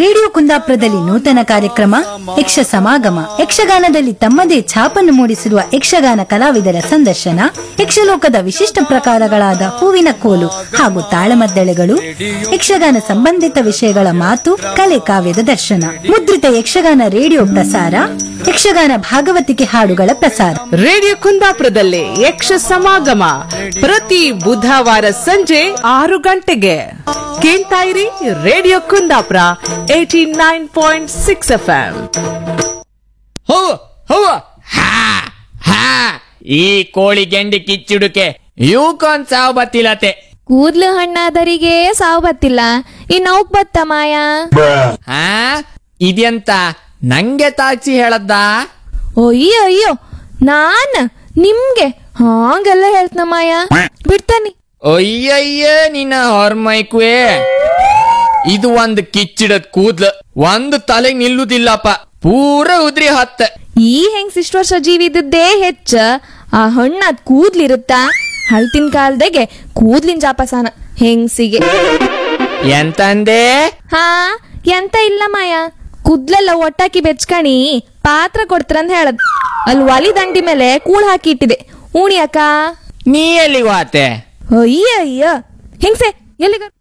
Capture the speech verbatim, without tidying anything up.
Radio ಕುಂದಾಪುರದಲ್ಲಿ ನೂತನ ಕಾರ್ಯಕ್ರಮ ಯಕ್ಷ ಸಮಾಗಮ ಯಕ್ಷಗಾನದಲ್ಲಿ ತಮ್ಮದೇ ಛಾಪನ್ನು ಮೂಡಿಸಿರುವ ಯಕ್ಷಗಾನ ಕಲಾವಿದರ ಸಂದರ್ಶನ, ಯಕ್ಷಲೋಕದ ವಿಶಿಷ್ಟ ಪ್ರಕಾರಗಳಾದ ಹೂವಿನ ಕೋಲು ಹಾಗೂ ತಾಳಮದ್ದಳೆಗಳು, ಯಕ್ಷಗಾನ ಸಂಬಂಧಿತ ವಿಷಯಗಳ ಮಾತು ಕಲೆ ಕಾವ್ಯದ ದರ್ಶನ ಮುದ್ರಿತ ಯಕ್ಷಗಾನ ರೇಡಿಯೋ ಪ್ರಸಾರ, ಯಕ್ಷಗಾನ ಭಾಗವತಿಕೆ ಹಾಡುಗಳ ಪ್ರಸಾರ ರೇಡಿಯೋ ಕುಂದಾಪುರದಲ್ಲಿ ಯಕ್ಷ ಸಮಾಗಮ ಪ್ರತಿ ಬುಧವಾರ ಸಂಜೆ ಆರು ಗಂಟೆಗೆ ಕೇಳ್ತಾ ಇರಿ. Radio Kundapura eighty nine point six F M. ಹೋ ಹೋ ಹಾ ಹಾ ಈ ಕೋಳಿ ಗೆಂಡಿ ಕಿಚ್ಚುಡುಕೆ ಇವಕ್ಕೊಂದ್ ಸಾವು ಬತ್ತಿಲತೆ. ಕೂದ್ಲು ಹಣ್ಣಾದರಿಗೆ ಸಾವು ಬತ್ತಿಲ್ಲ, ಇನ್ನೌಕ್ ಬತ್ತ ಮಾಯ. ಹಾ ಇದೆಂತ ನಂಗೆ ತಾಚಿ ಹೇಳದ್ದ? ಅಯ್ಯೋ ಅಯ್ಯೋ ನಾನ್ ನಿಮ್ಗೆ ಹಾಗೆಲ್ಲ ಹೇಳ್ತನ ಮಾಯ, ಬಿಡ್ತಾನಿ. ಅಯ್ಯಯ್ಯ ನಿನ್ನ ಹೊರ್ಮೈಕುವೆ, ಇದು ಒಂದ್ ಕಿಚ್ಚಿಡದ್ ಕೂದ್ಲು ಒಂದ್ ತಲೆಗ್ ನಿಲ್ಲುದಿಲ್ಲಪ್ಪ, ಪೂರ ಉದ್ರಿ ಹತ್ತ. ಈ ಹೆಂಗ್ ಇಷ್ಟ ವರ್ಷ ಜೀವಿ ಇದ್ದದ್ದೇ ಹೆಚ್ಚ, ಆ ಹಣ್ಣಾದ್ ಕೂದ್ಲಿರುತ್ತ. ಹಳ್ತಿನ ಕಾಲದಾಗೆ ಕೂದ್ಲಿನ ಜಾಪಸಾನ ಹೆಂಗ್ಸಿಗೆ. ಎಂತಂದೆ? ಹಾ ಎಂತ ಇಲ್ಲ ಮಾಯ, ಕೂದ್ಲೆಲ್ಲ ಒಟ್ಟಾಕಿ ಬೆಚ್ಕಣಿ ಪಾತ್ರ ಕೊಡ್ತಾರಂತ ಹೇಳದ್. ಅಲ್ಲಿ ಒಲಿ ದಂಡಿ ಮೇಲೆ ಕೂಳ್ ಹಾಕಿ ಇಟ್ಟಿದೆ, ಉಣಿ ಅಕ್ಕ. ನೀ ಎಲ್ಲಿ ವಾತೆ? ಅಯ್ಯ ಅಯ್ಯ ಹೆಂಗ್ಸೆ ಎಲ್ಲಿಗ